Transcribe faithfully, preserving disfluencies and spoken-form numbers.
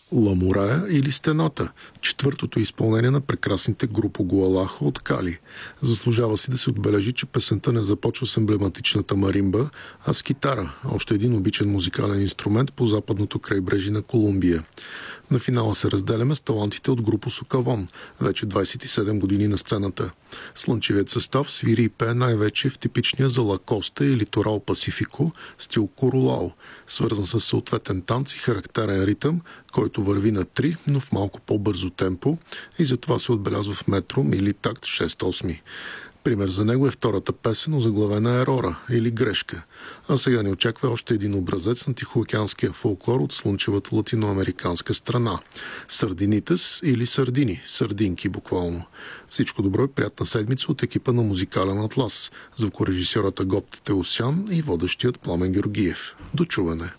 Ламурая или Стената, четвъртото изпълнение на прекрасните група Гуалахо от Кали. Заслужава си да се отбележи, че песента не започва с емблематичната маримба, а с китара, още един обичен музикален инструмент по западното крайбрежие на Колумбия. На финала се разделяме с талантите от група Сокавон, вече двайсет и седем години на сцената. Слънчевият състав свири и пее най-вече в типичния за Лакоста и Литорал Пасифико стил Королао, свързан с съответен танц и характерен ритъм, който върви на три, но в малко по-бързо темпо и затова се отбелязва в метром или такт шест осми. Пример за него е втората песен, озаглавена Ерора или Грешка. А сега ни очаква още един образец на тихоокеанския фолклор от слънчевата латиноамериканска страна. Сардинитас или Сардини, сардинки буквално. Всичко добро и приятна седмица от екипа на Музикален атлас, звукорежисьорът Агоп Теосян и водещият Пламен Георгиев. До чуване!